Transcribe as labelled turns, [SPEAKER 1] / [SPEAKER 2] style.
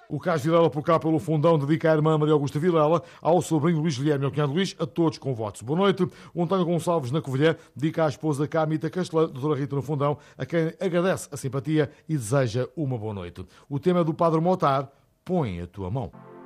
[SPEAKER 1] O Cais Vilela, por cá pelo Fundão, dedica à irmã Maria Augusta Vilela, ao sobrinho Luís Guilherme e ao cunhado Luís, a todos com votos. Boa noite. O António Gonçalves, na Covilhã, dedica à esposa Camita Castelã, doutora Rita no Fundão, a quem agradece a simpatia e deseja uma boa noite. O tema é do Padre Motar, Põe a Tua Mão.